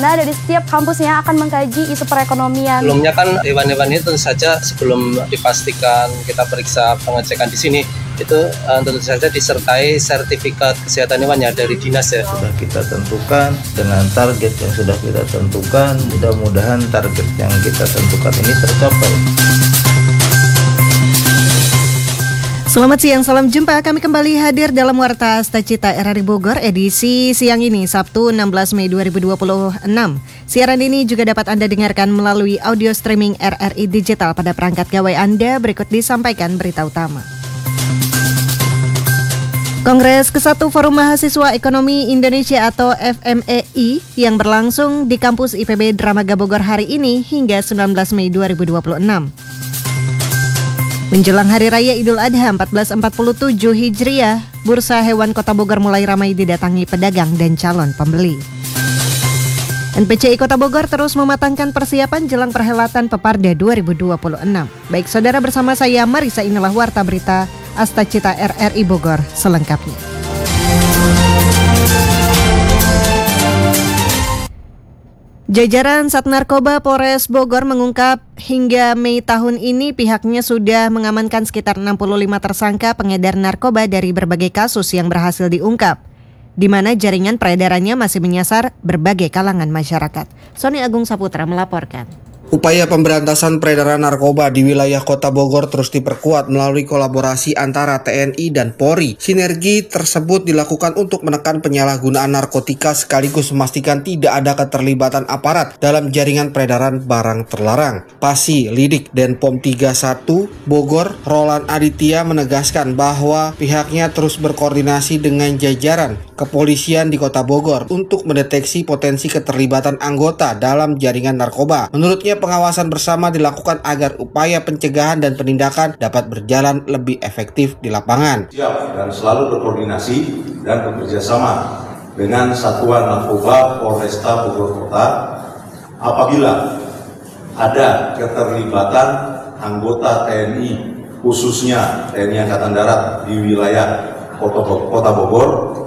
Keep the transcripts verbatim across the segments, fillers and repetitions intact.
Nah, dari setiap kampusnya akan mengkaji isu perekonomian. Sebelumnya kan hewan-hewan itu tentu saja sebelum dipastikan kita periksa pengecekan di sini itu uh, tentu saja disertai sertifikat kesehatan hewannya dari dinas ya. Sudah kita tentukan dengan target yang sudah kita tentukan, mudah-mudahan target yang kita tentukan ini tercapai. Selamat siang, salam jumpa. Kami kembali hadir dalam Warta Asta Cita R R I Bogor edisi siang ini, Sabtu enam belas Mei dua ribu dua puluh enam. Siaran ini juga dapat Anda dengarkan melalui audio streaming R R I Digital pada perangkat gawai Anda. Berikut disampaikan berita utama. Kongres kesatu Forum Mahasiswa Ekonomi Indonesia atau F M E I yang berlangsung di kampus I P B Dramaga Bogor hari ini hingga sembilan belas Mei dua ribu dua puluh enam. Menjelang Hari Raya Idul Adha seribu empat ratus empat puluh tujuh Hijriah, Bursa Hewan Kota Bogor mulai ramai didatangi pedagang dan calon pembeli. N P C I Kota Bogor terus mematangkan persiapan jelang perhelatan Peparda dua ribu dua puluh enam. Baik saudara, bersama saya Marisa, inilah Warta Berita Asta Cita R R I Bogor selengkapnya. Jajaran Sat Narkoba Polres Bogor mengungkap hingga Mei tahun ini pihaknya sudah mengamankan sekitar enam puluh lima tersangka pengedar narkoba dari berbagai kasus yang berhasil diungkap, di mana jaringan peredarannya masih menyasar berbagai kalangan masyarakat. Sony Agung Saputra melaporkan. Upaya pemberantasan peredaran narkoba di wilayah Kota Bogor terus diperkuat melalui kolaborasi antara T N I dan Polri. Sinergi tersebut dilakukan untuk menekan penyalahgunaan narkotika sekaligus memastikan tidak ada keterlibatan aparat dalam jaringan peredaran barang terlarang. Pasi Lidik Denpom tiga puluh satu Bogor, Roland Aditya menegaskan bahwa pihaknya terus berkoordinasi dengan jajaran kepolisian di Kota Bogor untuk mendeteksi potensi keterlibatan anggota dalam jaringan narkoba. Menurutnya, pengawasan bersama dilakukan agar upaya pencegahan dan penindakan dapat berjalan lebih efektif di lapangan. Siap dan selalu berkoordinasi dan bekerja sama dengan Satuan Narkoba Polresta Bogor Kota apabila ada keterlibatan anggota T N I, khususnya T N I Angkatan Darat di wilayah Kota Bogor,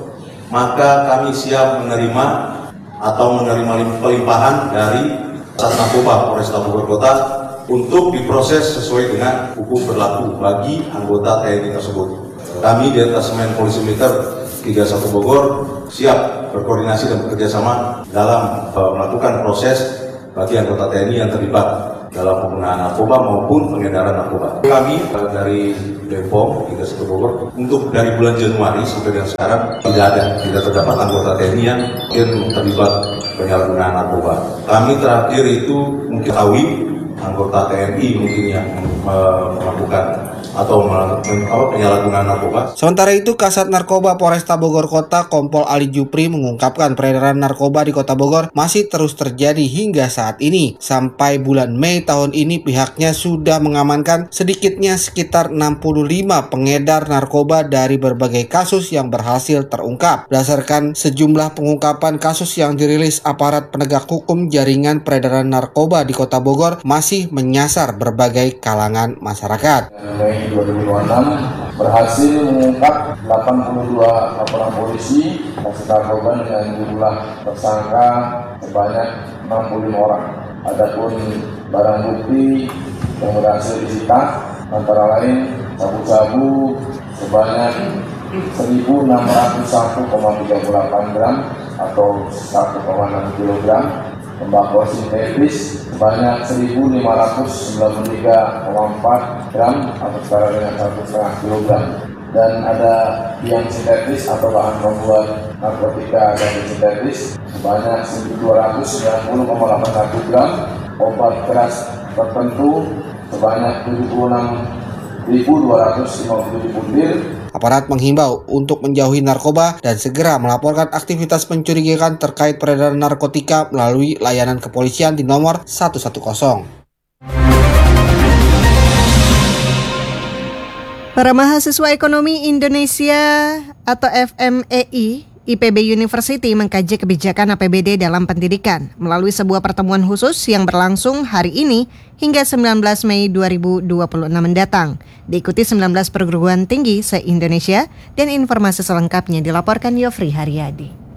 maka kami siap menerima atau menerima pelimpahan dari Sat Narkoba Polresta Bogor Kota untuk diproses sesuai dengan hukum berlaku bagi anggota T N I tersebut. Kami di Detasemen Polisi Militer tiga puluh satu Bogor siap berkoordinasi dan bekerjasama dalam uh, melakukan proses bagi anggota T N I yang terlibat dalam penggunaan narkoba maupun pengedaran narkoba. Kami uh, dari Denpom tiga puluh satu Bogor untuk dari bulan Januari sampai dengan sekarang tidak ada, tidak terdapat anggota T N I yang mungkin terlibat penyalahgunaan narkoba. Kami terakhir itu mungkin tahu anggota T N I mungkin yang melakukan atau melakukan penyalahgunaan narkoba. Sementara itu, Kasat Narkoba Polresta Bogor Kota Kompol Ali Jupri mengungkapkan peredaran narkoba di Kota Bogor masih terus terjadi hingga saat ini. Sampai bulan Mei tahun ini pihaknya sudah mengamankan sedikitnya sekitar enam puluh lima pengedar narkoba dari berbagai kasus yang berhasil terungkap. Berdasarkan sejumlah pengungkapan kasus yang dirilis aparat penegak hukum, jaringan peredaran narkoba di Kota Bogor masih menyasar berbagai kalangan masyarakat. Mei dua ribu dua puluh enam berhasil mengungkap delapan puluh dua laporan polisi kasus narkoba dengan jumlah tersangka sebanyak enam puluh lima orang. Adapun barang bukti yang berhasil disita antara lain sabu-sabu sebanyak seribu enam ratus satu koma tiga puluh delapan gram atau satu koma enam kilogram, tembakau sintetis sebanyak seribu lima ratus sembilan puluh tiga koma empat gram atau setara dengan satu koma lima kilogram, dan ada yang sintetis atau bahan pembuat narkotika dan sintetis sebanyak seribu dua ratus sembilan puluh koma delapan satu gram, obat keras tertentu sebanyak tujuh puluh enam ribu dua ratus lima puluh tujuh butir. Aparat menghimbau untuk menjauhi narkoba dan segera melaporkan aktivitas mencurigakan terkait peredaran narkotika melalui layanan kepolisian di nomor satu satu nol. Para mahasiswa ekonomi Indonesia atau F M E I I P B University mengkaji kebijakan A P B D dalam pendidikan melalui sebuah pertemuan khusus yang berlangsung hari ini hingga sembilan belas Mei dua ribu dua puluh enam mendatang. Diikuti sembilan belas perguruan tinggi se-Indonesia, dan informasi selengkapnya dilaporkan Yofri Haryadi.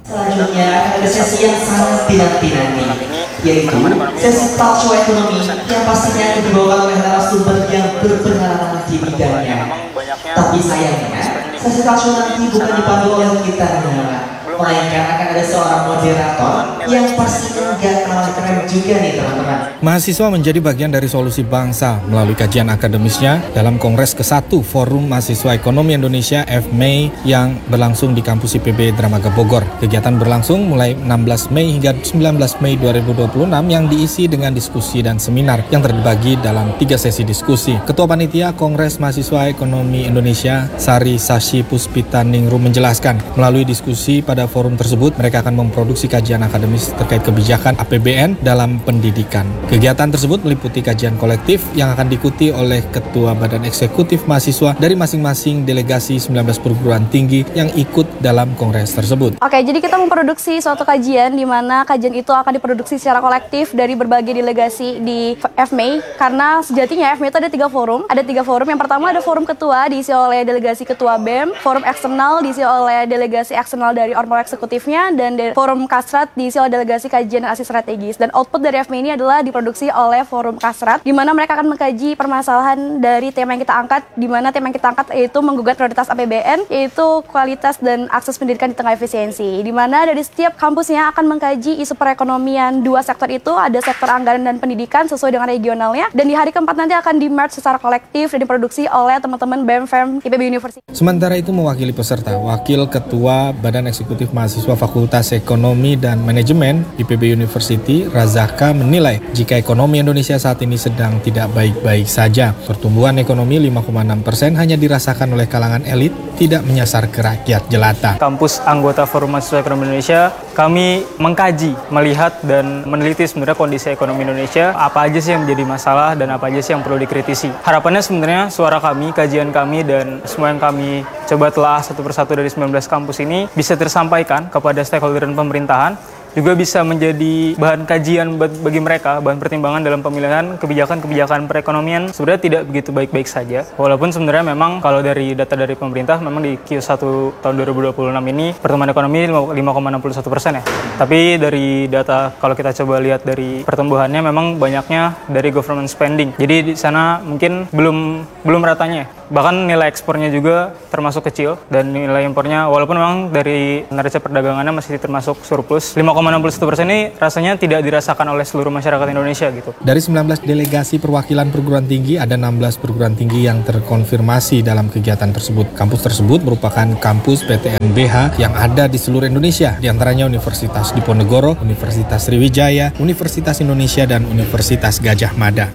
Selanjutnya ada sesi yang sangat dinanti-nanti, yaitu sesi talkshow ekonomi yang pastinya dibawakan oleh narasumber yang berpengalaman di bidangnya. Tapi sayangnya, sesi talkshow nanti bukan dipandu oleh kita, melainkan akan ada seorang moderator yang pastinya nggak kalah keren juga nih teman-teman. Mahasiswa menjadi bagian dari solusi bangsa melalui kajian akademisnya dalam Kongres kesatu Forum Mahasiswa Ekonomi Indonesia F M E I yang berlangsung di kampus I P B Dramaga Bogor. Kegiatan berlangsung mulai enam belas Mei hingga sembilan belas Mei dua ribu dua puluh enam yang diisi dengan diskusi dan seminar yang terbagi dalam tiga sesi diskusi. Ketua Panitia Kongres Mahasiswa Ekonomi Indonesia Sari Sashi Puspita Ningrum menjelaskan, melalui diskusi pada forum tersebut mereka akan memproduksi kajian akademis terkait kebijakan A P B N dalam pendidikan. Kegiatan tersebut meliputi kajian kolektif yang akan diikuti oleh Ketua Badan Eksekutif Mahasiswa dari masing-masing delegasi sembilan belas perguruan tinggi yang ikut dalam kongres tersebut. Oke, jadi kita memproduksi suatu kajian di mana kajian itu akan diproduksi secara kolektif dari berbagai delegasi di F M E I, karena sejatinya F M E I itu ada tiga forum. Ada tiga forum. Yang pertama ada forum ketua diisi oleh delegasi ketua B E M, forum eksternal diisi oleh delegasi eksternal dari ormas eksekutifnya, dan forum kasrat diisi oleh delegasi kajian dan aksi strategis. Dan output dari F M E I ini adalah diproduksi oleh forum kasrat, di mana mereka akan mengkaji permasalahan dari tema yang kita angkat, di mana tema yang kita angkat yaitu menggugat prioritas A P B N, yaitu kualitas dan akses pendidikan di tengah efisiensi, di mana dari setiap kampusnya akan mengkaji isu perekonomian dua sektor itu, ada sektor anggaran dan pendidikan sesuai dengan regionalnya, dan di hari keempat nanti akan di-merge secara kolektif dan diproduksi oleh teman-teman B E M F E M I P B University. Sementara itu mewakili peserta, Wakil Ketua Badan Eksekutif Mahasiswa Fakultas Ekonomi dan Manajemen I P B University, Razaka, menilai jika ekonomi Indonesia saat ini sedang tidak baik-baik saja. Pertumbuhan ekonomi lima koma enam persen hanya dirasakan oleh kalangan elit, tidak menyasar ke rakyat jelata. Kampus anggota Forum Mahasiswa Ekonomi Indonesia, kami mengkaji, melihat dan meneliti sebenarnya kondisi ekonomi Indonesia, apa aja sih yang menjadi masalah dan apa aja sih yang perlu dikritisi. Harapannya sebenarnya suara kami, kajian kami, dan semua yang kami coba telah satu persatu dari sembilan belas kampus ini bisa tersampaikan kepada stakeholder dan pemerintahan, juga bisa menjadi bahan kajian bagi mereka, bahan pertimbangan dalam pemilihan kebijakan-kebijakan perekonomian sebenarnya tidak begitu baik-baik saja. Walaupun sebenarnya memang kalau dari data dari pemerintah memang di Q satu tahun dua ribu dua puluh enam ini pertumbuhan ekonomi lima koma enam satu persen ya. Tapi dari data kalau kita coba lihat dari pertumbuhannya memang banyaknya dari government spending. Jadi di sana mungkin belum belum ratanya. Bahkan nilai ekspornya juga termasuk kecil dan nilai impornya walaupun memang dari neraca perdagangannya masih termasuk surplus. lima koma enam satu persen ini rasanya tidak dirasakan oleh seluruh masyarakat Indonesia gitu. Dari sembilan belas delegasi perwakilan perguruan tinggi, ada enam belas perguruan tinggi yang terkonfirmasi dalam kegiatan tersebut. Kampus tersebut merupakan kampus P T N B H yang ada di seluruh Indonesia, di antaranya Universitas Diponegoro, Universitas Sriwijaya, Universitas Indonesia, dan Universitas Gajah Mada.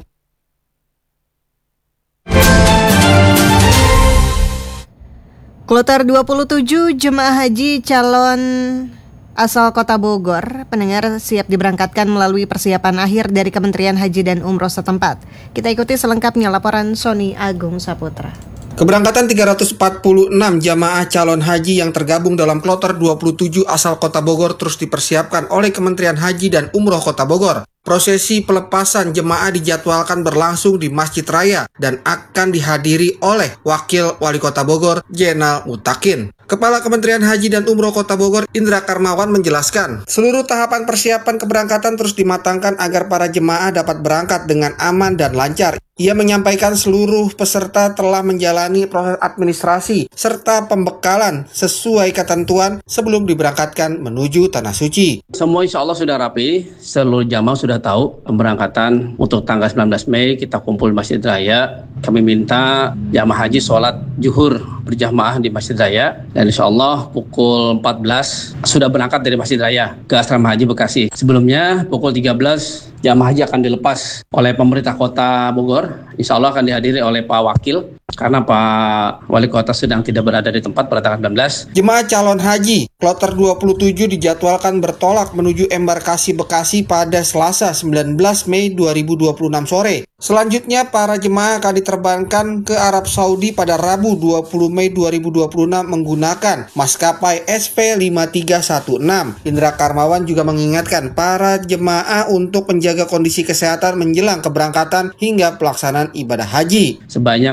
Kloter dua puluh tujuh jemaah haji calon asal Kota Bogor, pendengar, siap diberangkatkan melalui persiapan akhir dari Kementerian Haji dan Umroh setempat. Kita ikuti selengkapnya laporan Sony Agung Saputra. Keberangkatan tiga ratus empat puluh enam jamaah calon haji yang tergabung dalam kloter dua puluh tujuh asal Kota Bogor terus dipersiapkan oleh Kementerian Haji dan Umroh Kota Bogor. Prosesi pelepasan jemaah dijadwalkan berlangsung di Masjid Raya dan akan dihadiri oleh Wakil Wali Kota Bogor, Jenal Mutakin. Kepala Kementerian Haji dan Umroh Kota Bogor, Indra Karmawan, menjelaskan, seluruh tahapan persiapan keberangkatan terus dimatangkan agar para jemaah dapat berangkat dengan aman dan lancar. Ia menyampaikan seluruh peserta telah menjalani proses administrasi serta pembekalan sesuai ketentuan sebelum diberangkatkan menuju Tanah Suci. Semua insya Allah sudah rapi, seluruh jamaah sudah tahu pemberangkatan untuk tanggal sembilan belas Mei kita kumpul di Masjid Raya. Kami minta jamaah haji sholat zuhur berjamaah di Masjid Raya dan insya Allah pukul empat belas sudah berangkat dari Masjid Raya ke Asrama Haji Bekasi. Sebelumnya pukul tiga belas jamaah haji akan dilepas oleh pemerintah Kota Bogor. Insya Allah akan dihadiri oleh Pak Wakil karena Pak Wali Kota sedang tidak berada di tempat pada tanggal sembilan belas. Jemaah calon haji kloter dua puluh tujuh dijadwalkan bertolak menuju embarkasi Bekasi pada Selasa sembilan belas Mei dua ribu dua puluh enam sore. Selanjutnya para jemaah akan diterbangkan ke Arab Saudi pada Rabu dua puluh Mei dua ribu dua puluh enam menggunakan maskapai S V lima tiga satu enam. Indra Karmawan juga mengingatkan para jemaah untuk menjaga kondisi kesehatan menjelang keberangkatan hingga pelaksanaan ibadah haji. Sebanyak tiga ratus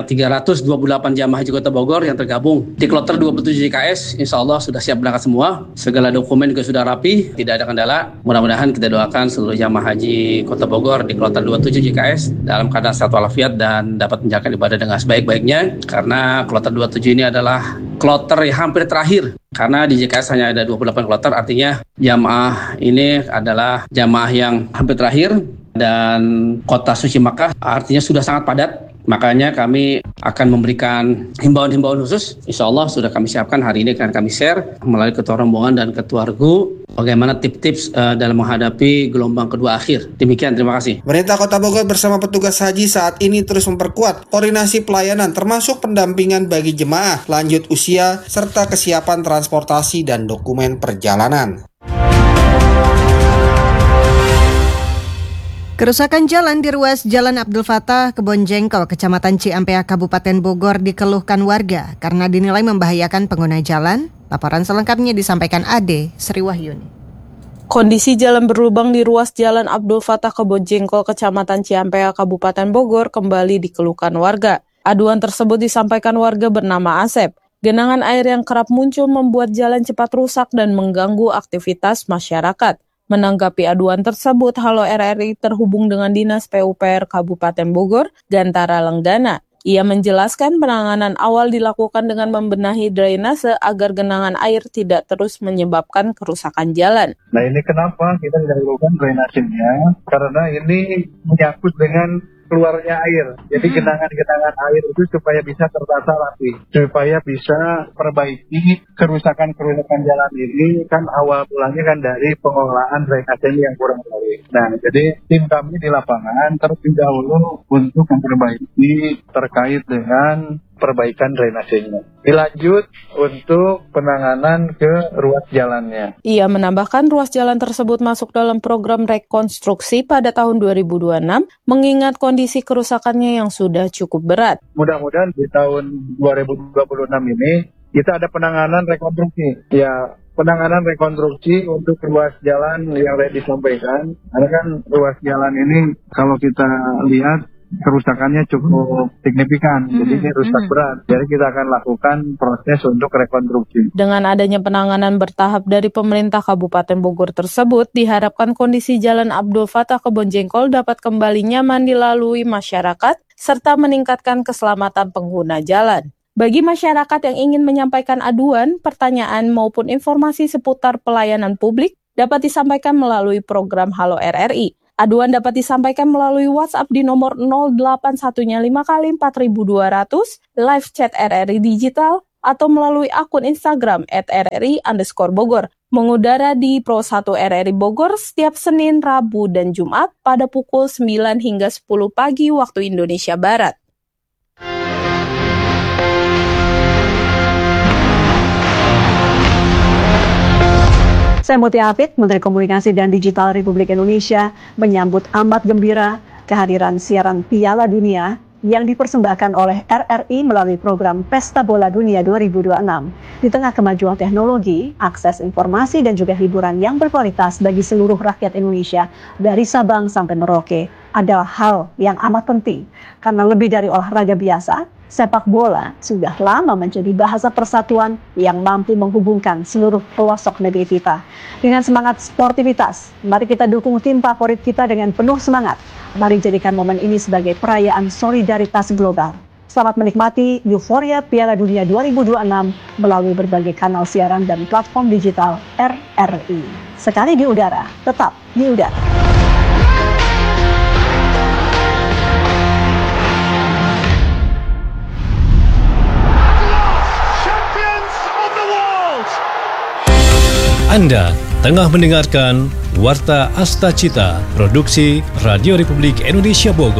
seratus dua puluh delapan jamaah haji Kota Bogor yang tergabung di kloter dua puluh tujuh J K S. Insya Allah sudah siap berangkat semua. Segala dokumen juga sudah rapi, tidak ada kendala. Mudah-mudahan kita doakan seluruh jamaah haji Kota Bogor di kloter dua puluh tujuh J K S dalam keadaan sehat walafiat dan dapat menjalankan ibadah dengan sebaik-baiknya. Karena kloter dua puluh tujuh ini adalah kloter yang hampir terakhir. Karena di J K S hanya ada dua puluh delapan kloter, artinya jamaah ini adalah jamaah yang hampir terakhir. Dan kota suci Makkah artinya sudah sangat padat. Makanya kami akan memberikan himbauan-himbauan khusus. Insya Allah sudah kami siapkan hari ini, akan kami share melalui ketua rombongan dan ketua regu bagaimana tips-tips uh, dalam menghadapi gelombang kedua akhir. Demikian, terima kasih. Pemerintah Kota Bogor bersama petugas haji saat ini terus memperkuat koordinasi pelayanan termasuk pendampingan bagi jemaah lanjut usia serta kesiapan transportasi dan dokumen perjalanan. Kerusakan jalan di ruas Jalan Abdul Fattah, Kebon Jengkol, Kecamatan Ciampea, Kabupaten Bogor dikeluhkan warga karena dinilai membahayakan pengguna jalan. Laporan selengkapnya disampaikan Ade Sri Wahyuni. Kondisi jalan berlubang di ruas Jalan Abdul Fattah, Kebon Jengkol, Kecamatan Ciampea, Kabupaten Bogor kembali dikeluhkan warga. Aduan tersebut disampaikan warga bernama Asep. Genangan air yang kerap muncul membuat jalan cepat rusak dan mengganggu aktivitas masyarakat. Menanggapi aduan tersebut, Halo R R I terhubung dengan Dinas P U P R Kabupaten Bogor, Gantara Lenggana. Ia menjelaskan penanganan awal dilakukan dengan membenahi drainase agar genangan air tidak terus menyebabkan kerusakan jalan. Nah ini kenapa kita tidak lakukan drainasenya? Karena ini menyangkut dengan keluarnya air. Jadi genangan-genangan air itu supaya bisa tertata rapi, supaya bisa perbaiki kerusakan-kerusakan jalan ini kan awal mulanya kan dari pengelolaan drainase yang kurang baik. Nah, jadi tim kami di lapangan terlebih dahulu untuk memperbaiki terkait dengan perbaikan drainasenya. Dilanjut untuk penanganan ke ruas jalannya. Ia menambahkan ruas jalan tersebut masuk dalam program rekonstruksi pada tahun dua ribu dua puluh enam, mengingat kondisi kerusakannya yang sudah cukup berat. Mudah-mudahan di tahun dua ribu dua puluh enam ini kita ada penanganan rekonstruksi. Ya, penanganan rekonstruksi untuk ruas jalan yang tadi disampaikan. Karena kan ruas jalan ini kalau kita lihat kerusakannya cukup signifikan, hmm. jadi ini rusak hmm. berat. Jadi kita akan lakukan proses untuk rekonstruksi. Dengan adanya penanganan bertahap dari pemerintah Kabupaten Bogor tersebut, diharapkan kondisi Jalan Abdul Fattah Kebon Jengkol dapat kembali nyaman dilalui masyarakat, serta meningkatkan keselamatan pengguna jalan. Bagi masyarakat yang ingin menyampaikan aduan, pertanyaan maupun informasi seputar pelayanan publik dapat disampaikan melalui program Halo R R I. Aduan dapat disampaikan melalui WhatsApp di nomor nol delapan satu lima kali empat ribu dua ratus, live chat R R I Digital, atau melalui akun Instagram at R R I underscore Bogor. Mengudara di Pro satu R R I Bogor setiap Senin, Rabu, dan Jumat pada pukul sembilan hingga sepuluh pagi waktu Indonesia Barat. Saya Mutia Hafid, Menteri Komunikasi dan Digital Republik Indonesia, menyambut amat gembira kehadiran siaran Piala Dunia yang dipersembahkan oleh R R I melalui program Pesta Bola Dunia dua ribu dua puluh enam. Di tengah kemajuan teknologi, akses informasi dan juga hiburan yang berkualitas bagi seluruh rakyat Indonesia dari Sabang sampai Merauke adalah hal yang amat penting. Karena lebih dari olahraga biasa, sepak bola sudah lama menjadi bahasa persatuan yang mampu menghubungkan seluruh pelosok negeri kita. Dengan semangat sportivitas, mari kita dukung tim favorit kita dengan penuh semangat. Mari jadikan momen ini sebagai perayaan solidaritas global. Selamat menikmati euforia Piala Dunia dua ribu dua puluh enam melalui berbagai kanal siaran dan platform digital R R I. Sekali di udara, tetap di udara. Anda tengah mendengarkan Warta Asta Cita, produksi Radio Republik Indonesia Bogor.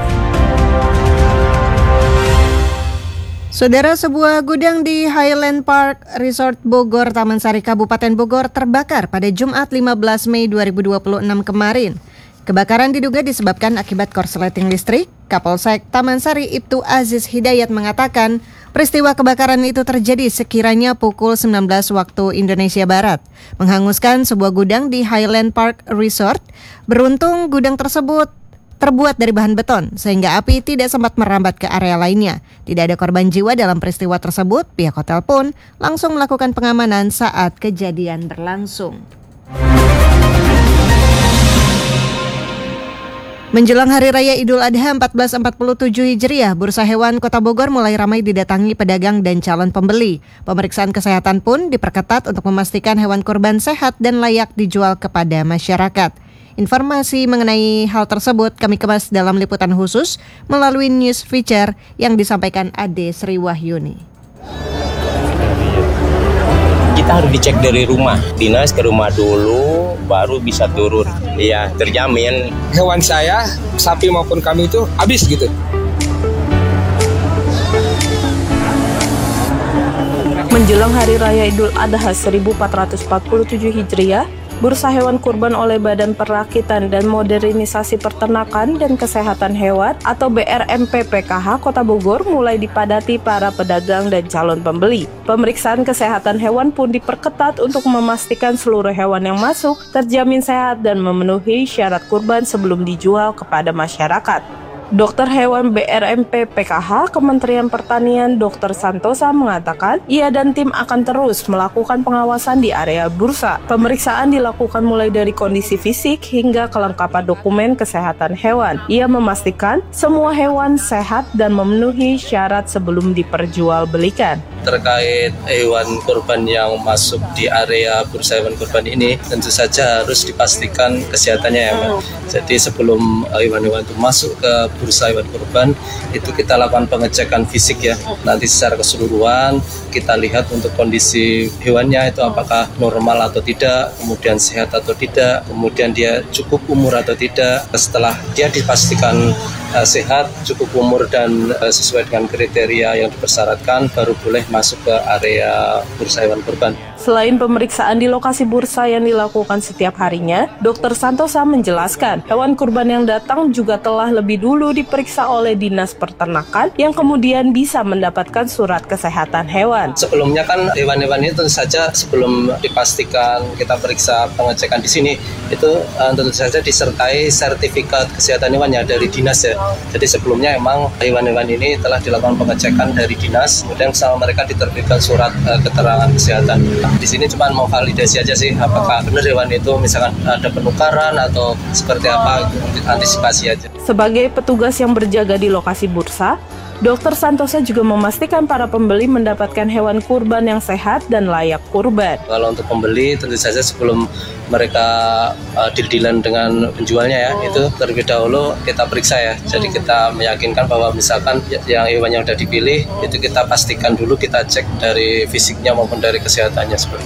Saudara, sebuah gudang di Highland Park Resort Bogor, Taman Sari, Kabupaten Bogor terbakar pada Jumat lima belas Mei dua ribu dua puluh enam kemarin. Kebakaran diduga disebabkan akibat korsleting listrik. Kapolsek Taman Sari Ibtu Aziz Hidayat mengatakan peristiwa kebakaran itu terjadi sekiranya pukul sembilan belas waktu Indonesia Barat, menghanguskan sebuah gudang di Highland Park Resort. Beruntung gudang tersebut terbuat dari bahan beton sehingga api tidak sempat merambat ke area lainnya. Tidak ada korban jiwa dalam peristiwa tersebut. Pihak hotel pun langsung melakukan pengamanan saat kejadian berlangsung. Menjelang Hari Raya Idul Adha seribu empat ratus empat puluh tujuh Hijriah, Bursa Hewan Kota Bogor mulai ramai didatangi pedagang dan calon pembeli. Pemeriksaan kesehatan pun diperketat untuk memastikan hewan kurban sehat dan layak dijual kepada masyarakat. Informasi mengenai hal tersebut kami kemas dalam liputan khusus melalui news feature yang disampaikan Ade Sri Wahyuni. Kita harus dicek dari rumah, dinas ke rumah dulu, baru bisa turun. Iya, terjamin. Hewan saya, sapi maupun kami itu habis gitu. Menjelang Hari Raya Idul Adha seribu empat ratus empat puluh tujuh Hijriah, Bursa Hewan Kurban oleh Badan Perakitan dan Modernisasi Peternakan dan Kesehatan Hewan atau B R M P P K H Kota Bogor mulai dipadati para pedagang dan calon pembeli. Pemeriksaan kesehatan hewan pun diperketat untuk memastikan seluruh hewan yang masuk terjamin sehat dan memenuhi syarat kurban sebelum dijual kepada masyarakat. Dokter Hewan B R M P P K H Kementerian Pertanian Dokter Santosa mengatakan ia dan tim akan terus melakukan pengawasan di area bursa. Pemeriksaan dilakukan mulai dari kondisi fisik hingga kelengkapan dokumen kesehatan hewan. Ia memastikan semua hewan sehat dan memenuhi syarat sebelum diperjualbelikan. Terkait hewan kurban yang masuk di area bursa hewan kurban ini tentu saja harus dipastikan kesehatannya ya Mbak. Jadi sebelum hewan-hewan itu masuk ke bursa hewan kurban itu kita lakukan pengecekan fisik ya. Nanti secara keseluruhan kita lihat untuk kondisi hewannya itu apakah normal atau tidak, kemudian sehat atau tidak, kemudian dia cukup umur atau tidak. Setelah dia dipastikan uh, sehat, cukup umur dan uh, sesuai dengan kriteria yang dipersyaratkan baru boleh masuk ke area bursa hewan kurban. Selain pemeriksaan di lokasi bursa yang dilakukan setiap harinya, Dokter Santosa menjelaskan hewan kurban yang datang juga telah lebih dulu diperiksa oleh Dinas Peternakan yang kemudian bisa mendapatkan surat kesehatan hewan. Sebelumnya kan hewan-hewan ini tentu saja sebelum dipastikan kita periksa pengecekan di sini itu uh, tentu saja disertai sertifikat kesehatan hewannya dari dinas ya. Jadi sebelumnya emang hewan-hewan ini telah dilakukan pengecekan dari dinas, kemudian sama mereka diterbitkan surat uh, keterangan kesehatan. Di sini cuma mau validasi aja sih apakah benar hewan itu misalkan ada penukaran atau seperti apa, antisipasi aja. Sebagai petugas yang berjaga di lokasi bursa, Dokter Santosa juga memastikan para pembeli mendapatkan hewan kurban yang sehat dan layak kurban. Kalau untuk pembeli tentu saja sebelum mereka uh, deal-dealan dengan penjualnya ya, itu terlebih dahulu kita periksa ya. Jadi kita meyakinkan bahwa misalkan yang hewan yang sudah dipilih itu kita pastikan dulu, kita cek dari fisiknya maupun dari kesehatannya seperti